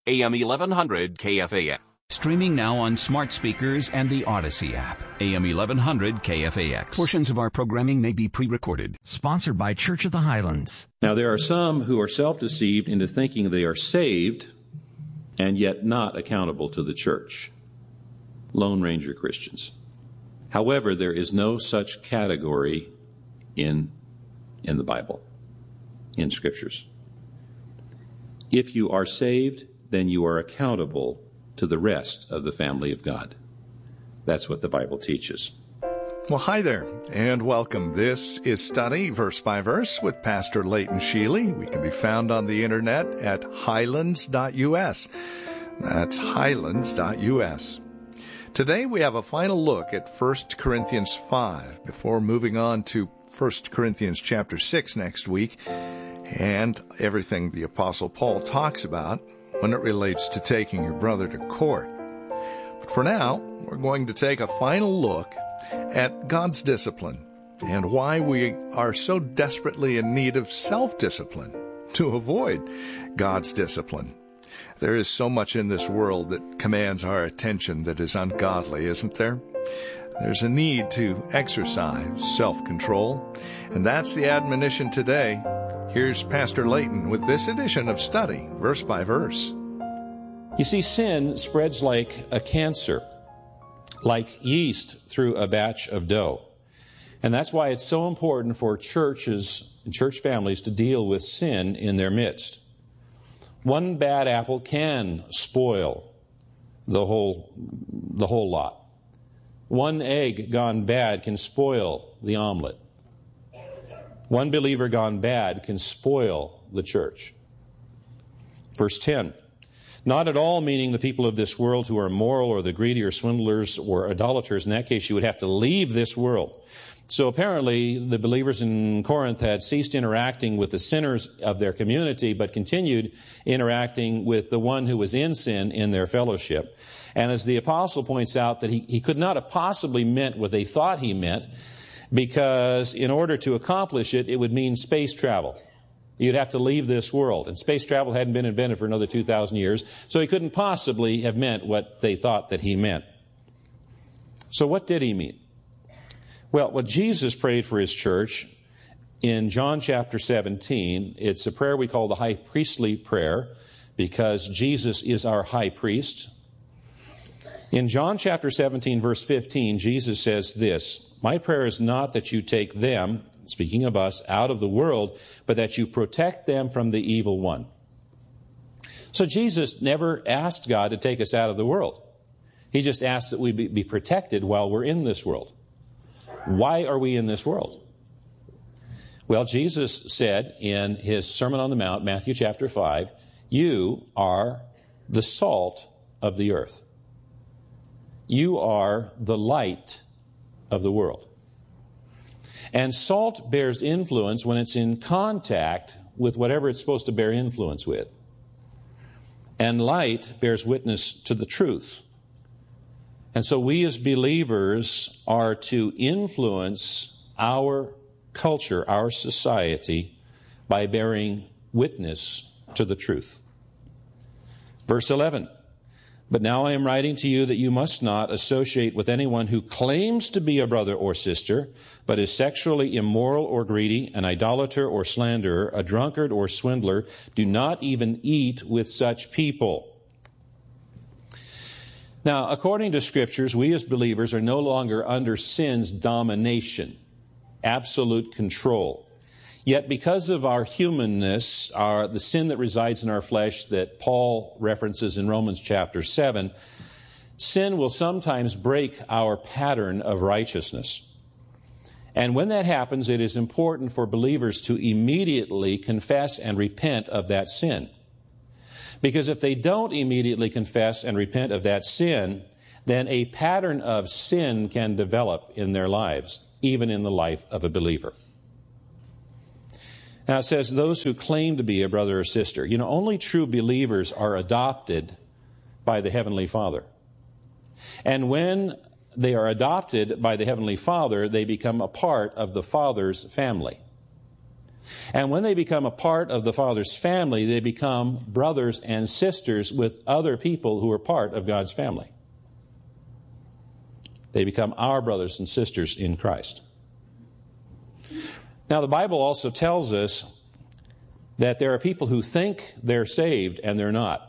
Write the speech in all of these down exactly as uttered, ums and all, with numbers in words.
A M eleven hundred K F A X. Streaming now on smart speakers and the Odyssey app. A M eleven hundred K F A X. Portions of our programming may be pre-recorded. Sponsored by Church of the Highlands. Now, there are some who are self-deceived into thinking they are saved and yet not accountable to the church. Lone Ranger Christians. However, there is no such category in, in the Bible, in Scriptures. If you are saved, then you are accountable to the rest of the family of God. That's what the Bible teaches. Well, hi there, and welcome. This is Study Verse by Verse with Pastor Leighton Sheely. We can be found on the internet at highlands dot U S. That's highlands dot U S. Today we have a final look at First Corinthians five before moving on to First Corinthians chapter six next week and everything the Apostle Paul talks about when it relates to taking your brother to court. But for now, we're going to take a final look at God's discipline and why we are so desperately in need of self-discipline to avoid God's discipline. There is so much in this world that commands our attention that is ungodly, isn't there? There's a need to exercise self-control, and that's the admonition today. Here's Pastor Leighton with this edition of Study, Verse by Verse. You see, sin spreads like a cancer, like yeast through a batch of dough. And that's why it's so important for churches and church families to deal with sin in their midst. One bad apple can spoil the whole, the whole lot. One egg gone bad can spoil the omelet. One believer gone bad can spoil the church. Verse ten. Not at all meaning the people of this world who are immoral or the greedy or swindlers or idolaters. In that case, you would have to leave this world. So apparently, the believers in Corinth had ceased interacting with the sinners of their community, but continued interacting with the one who was in sin in their fellowship. And as the apostle points out, that he, he could not have possibly meant what they thought he meant, because in order to accomplish it, it would mean space travel. You'd have to leave this world. And space travel hadn't been invented for another two thousand years, so he couldn't possibly have meant what they thought that he meant. So what did he mean? Well, what Jesus prayed for his church in John chapter seventeen, it's a prayer we call the high priestly prayer, because Jesus is our high priest. In John chapter seventeen, verse fifteen, Jesus says this, "My prayer is not that you take them," speaking of us, "out of the world, but that you protect them from the evil one." So Jesus never asked God to take us out of the world. He just asked that we be, be protected while we're in this world. Why are we in this world? Well, Jesus said in his Sermon on the Mount, Matthew chapter five, "You are the salt of the earth. You are the light of the world." And salt bears influence when it's in contact with whatever it's supposed to bear influence with. And light bears witness to the truth. And so we as believers are to influence our culture, our society, by bearing witness to the truth. Verse eleven. "But now I am writing to you that you must not associate with anyone who claims to be a brother or sister, but is sexually immoral or greedy, an idolater or slanderer, a drunkard or swindler. Do not even eat with such people." Now, according to Scriptures, we as believers are no longer under sin's domination, absolute control. Yet because of our humanness, our, the sin that resides in our flesh that Paul references in Romans chapter seven, sin will sometimes break our pattern of righteousness. And when that happens, it is important for believers to immediately confess and repent of that sin. Because if they don't immediately confess and repent of that sin, then a pattern of sin can develop in their lives, even in the life of a believer. Now it says, those who claim to be a brother or sister. You know, only true believers are adopted by the Heavenly Father. And when they are adopted by the Heavenly Father, they become a part of the Father's family. And when they become a part of the Father's family, they become brothers and sisters with other people who are part of God's family. They become our brothers and sisters in Christ. Now, the Bible also tells us that there are people who think they're saved and they're not.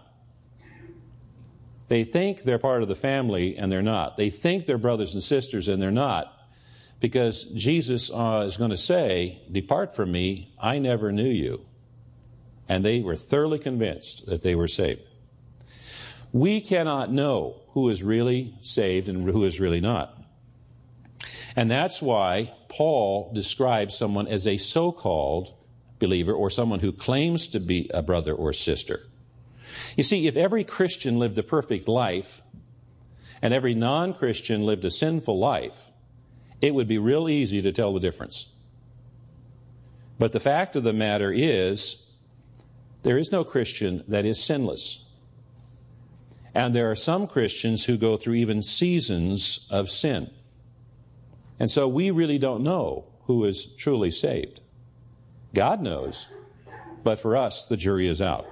They think they're part of the family and they're not. They think they're brothers and sisters and they're not. Because Jesus uh, is going to say, "Depart from me, I never knew you." And they were thoroughly convinced that they were saved. We cannot know who is really saved and who is really not. And that's why Paul describes someone as a so-called believer, or someone who claims to be a brother or sister. You see, if every Christian lived a perfect life and every non-Christian lived a sinful life, it would be real easy to tell the difference. But the fact of the matter is, there is no Christian that is sinless. And there are some Christians who go through even seasons of sin. And so we really don't know who is truly saved. God knows, but for us, the jury is out.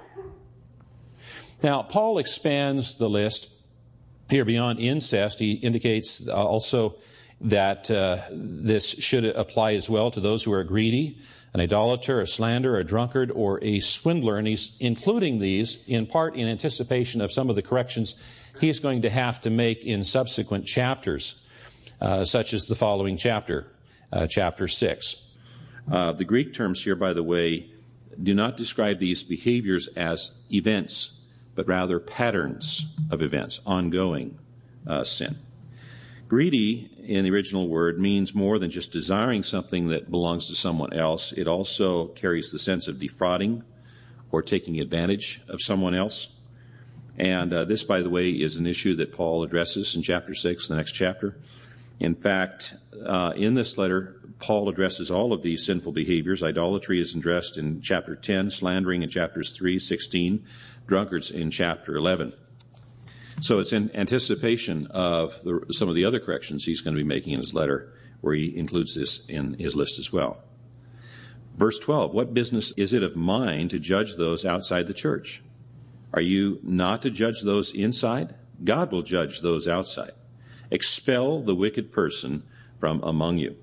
Now, Paul expands the list here beyond incest. He indicates also that uh, this should apply as well to those who are greedy, an idolater, a slanderer, a drunkard, or a swindler. And he's including these in part in anticipation of some of the corrections he's going to have to make in subsequent chapters, uh, such as the following chapter, uh, chapter six. Uh, the Greek terms here, by the way, do not describe these behaviors as events, but rather patterns of events, ongoing uh, sin. Greedy, in the original word, means more than just desiring something that belongs to someone else. It also carries the sense of defrauding or taking advantage of someone else. And uh, this, by the way, is an issue that Paul addresses in chapter six, the next chapter. In fact, uh, in this letter, Paul addresses all of these sinful behaviors. Idolatry is addressed in chapter ten, slandering in chapters three, sixteen, drunkards in chapter eleven. So it's in anticipation of the, some of the other corrections he's going to be making in his letter, where he includes this in his list as well. Verse twelve, what business is it of mine to judge those outside the church? Are you not to judge those inside? God will judge those outside. Expel the wicked person from among you.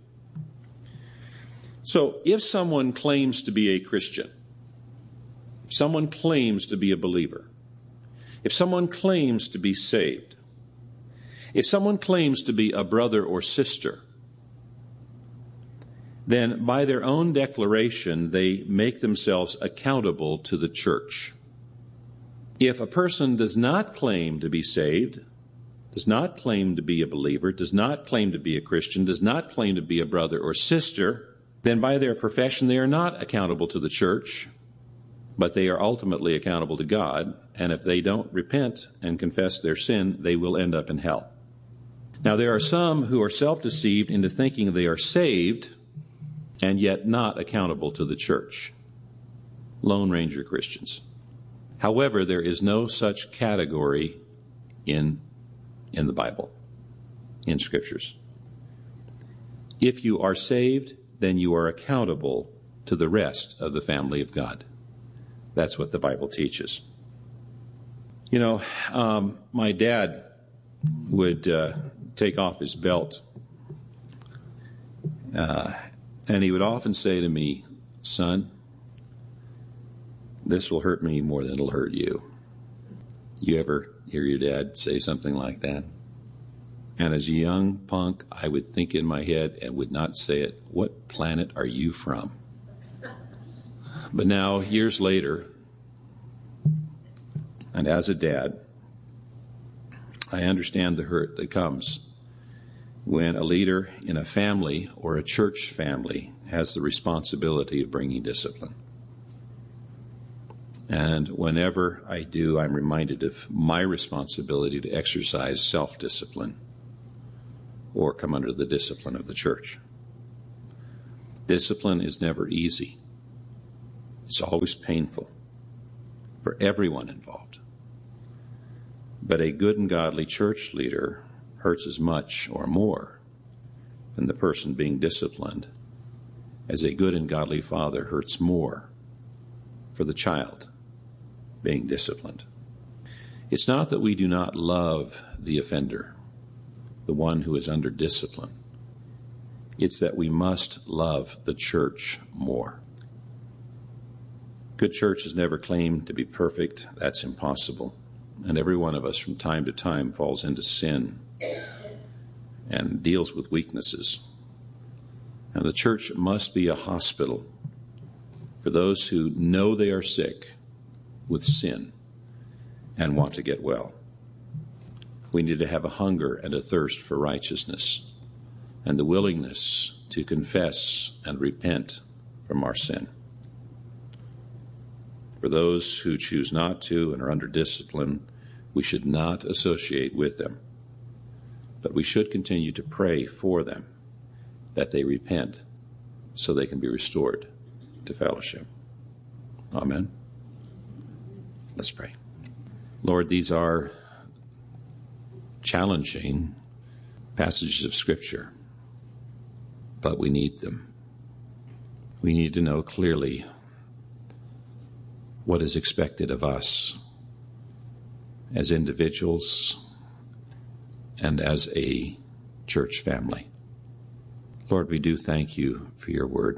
So if someone claims to be a Christian, if someone claims to be a believer, if someone claims to be saved, if someone claims to be a brother or sister, then by their own declaration, they make themselves accountable to the church. If a person does not claim to be saved, does not claim to be a believer, does not claim to be a Christian, does not claim to be a brother or sister, then by their profession they are not accountable to the church, but they are ultimately accountable to God, and if they don't repent and confess their sin, they will end up in hell. Now, there are some who are self-deceived into thinking they are saved and yet not accountable to the church. Lone Ranger Christians. However, there is no such category in, in the Bible, in Scriptures. If you are saved, then you are accountable to the rest of the family of God. That's what the Bible teaches. You know, um, my dad would uh, take off his belt, uh, and he would often say to me, "Son, this will hurt me more than it'll hurt you." You ever hear your dad say something like that? And as a young punk, I would think in my head and would not say it, "What planet are you from?" But now, years later, and as a dad, I understand the hurt that comes when a leader in a family or a church family has the responsibility of bringing discipline. And whenever I do, I'm reminded of my responsibility to exercise self-discipline or come under the discipline of the church. Discipline is never easy. It's always painful for everyone involved. But a good and godly church leader hurts as much or more than the person being disciplined as a good and godly father hurts more for the child being disciplined. It's not that we do not love the offender, the one who is under discipline. It's that we must love the church more. Good church has never claimed to be perfect. That's impossible. And every one of us from time to time falls into sin and deals with weaknesses. And the church must be a hospital for those who know they are sick with sin and want to get well. We need to have a hunger and a thirst for righteousness and the willingness to confess and repent from our sin. For those who choose not to and are under discipline, we should not associate with them, but we should continue to pray for them that they repent so they can be restored to fellowship. Amen. Let's pray. Lord, these are challenging passages of Scripture, but we need them. We need to know clearly what is expected of us as individuals and as a church family. Lord, we do thank you for your word.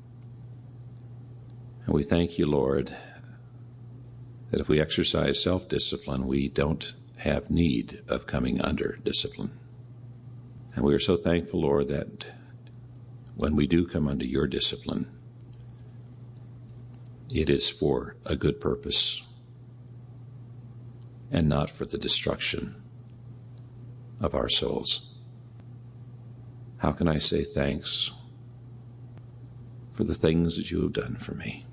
And we thank you, Lord, that if we exercise self-discipline, we don't have need of coming under discipline. And we are so thankful, Lord, that when we do come under your discipline, it is for a good purpose and not for the destruction of our souls. How can I say thanks for the things that you have done for me?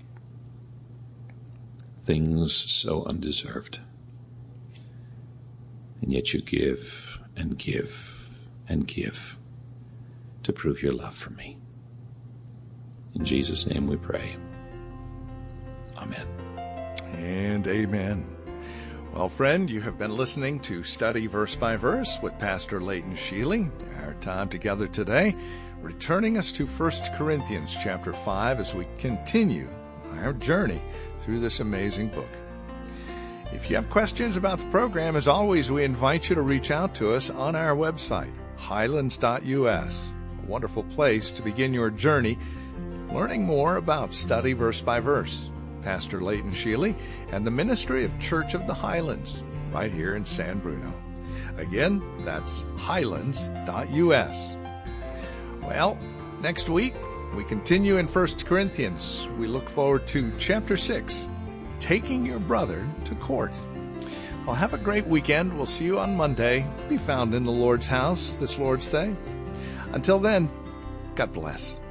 Things so undeserved. And yet you give and give and give to prove your love for me. In Jesus' name we pray. Amen. And amen. Well, friend, you have been listening to Study Verse by Verse with Pastor Leighton Sheely. Our time together today, returning us to First Corinthians chapter five as we continue our journey through this amazing book. If you have questions about the program, as always, we invite you to reach out to us on our website, highlands dot U S. A wonderful place to begin your journey learning more about Study Verse by Verse. Pastor Leighton Sheely and the Ministry of Church of the Highlands, right here in San Bruno. Again, that's highlands dot U S. Well, next week, we continue in First Corinthians. We look forward to chapter six, Taking Your Brother to Court. Well, have a great weekend. We'll see you on Monday. Be found in the Lord's house this Lord's Day. Until then, God bless.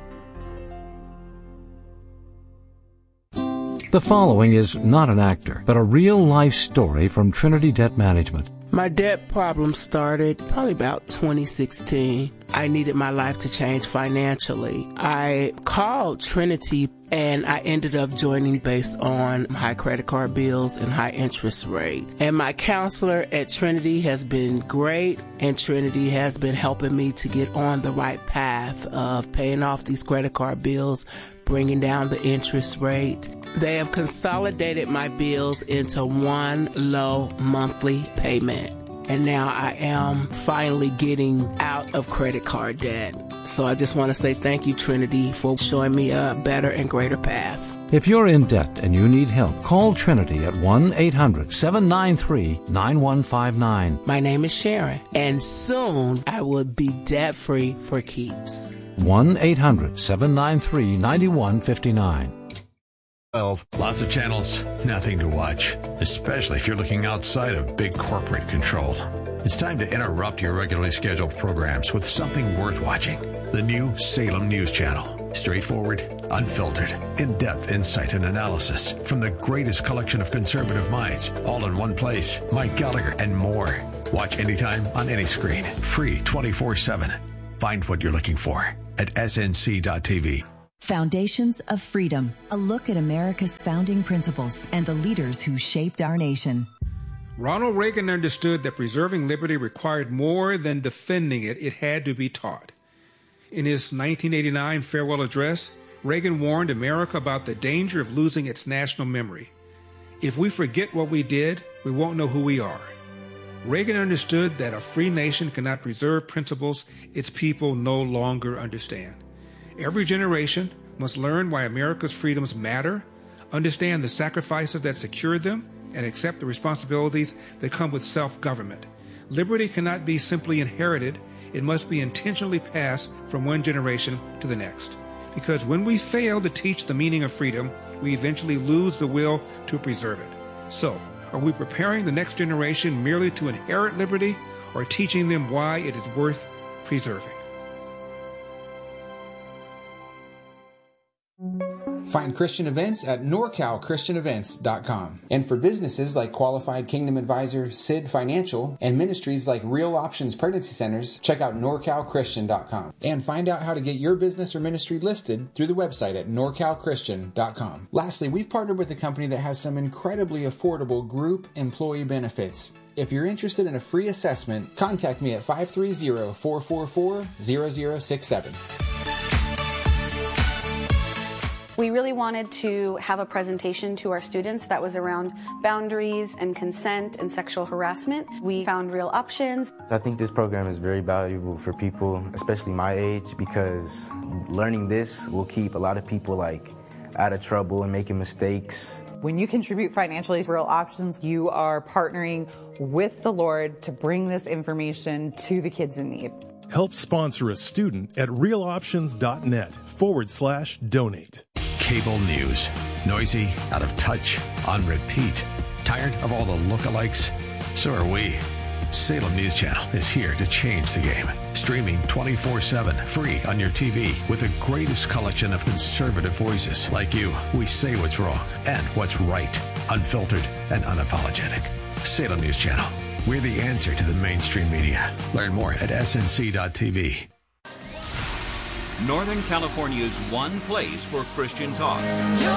The following is not an actor, but a real-life story from Trinity Debt Management. My debt problem started probably about twenty sixteen. I needed my life to change financially. I called Trinity and I ended up joining based on high credit card bills and high interest rate. And my counselor at Trinity has been great, and Trinity has been helping me to get on the right path of paying off these credit card bills, bringing down the interest rate. They have consolidated my bills into one low monthly payment. And now I am finally getting out of credit card debt. So I just want to say thank you, Trinity, for showing me a better and greater path. If you're in debt and you need help, call Trinity at one eight hundred seven nine three nine one five nine. My name is Sharon, and soon I will be debt-free for keeps. one eight hundred seven nine three nine one five nine. twelve. Lots of channels, nothing to watch, especially if you're looking outside of big corporate control. It's time to interrupt your regularly scheduled programs with something worth watching. The new Salem News Channel. Straightforward, unfiltered, in-depth insight and analysis from the greatest collection of conservative minds, all in one place. Mike Gallagher and more. Watch anytime on any screen. Free twenty-four seven. Find what you're looking for at S N C dot T V. Foundations of Freedom, a look at America's founding principles and the leaders who shaped our nation. Ronald Reagan understood that preserving liberty required more than defending it. It had to be taught. In his nineteen eighty-nine farewell address, Reagan warned America about the danger of losing its national memory. If we forget what we did, we won't know who we are. Reagan understood that a free nation cannot preserve principles its people no longer understand. Every generation must learn why America's freedoms matter, understand the sacrifices that secured them, and accept the responsibilities that come with self-government. Liberty cannot be simply inherited. It must be intentionally passed from one generation to the next. Because when we fail to teach the meaning of freedom, we eventually lose the will to preserve it. So, are we preparing the next generation merely to inherit liberty, or teaching them why it is worth preserving? Find Christian events at nor cal christian events dot com. And for businesses like Qualified Kingdom Advisor, S I D Financial, and ministries like Real Options Pregnancy Centers, check out nor cal christian dot com. And find out how to get your business or ministry listed through the website at nor cal christian dot com. Lastly, we've partnered with a company that has some incredibly affordable group employee benefits. If you're interested in a free assessment, contact me at five three zero, four four four, zero zero six seven. We really wanted to have a presentation to our students that was around boundaries and consent and sexual harassment. We found Real Options. I think this program is very valuable for people, especially my age, because learning this will keep a lot of people like out of trouble and making mistakes. When you contribute financially to Real Options, you are partnering with the Lord to bring this information to the kids in need. Help sponsor a student at realoptions.net forward slash donate. Cable news. Noisy, out of touch, on repeat. Tired of all the lookalikes? So are we. Salem News Channel is here to change the game. Streaming twenty-four seven, free on your T V, with the greatest collection of conservative voices like you. We say what's wrong and what's right. Unfiltered and unapologetic. Salem News Channel. We're the answer to the mainstream media. Learn more at S N C dot T V. Northern California's one place for Christian talk.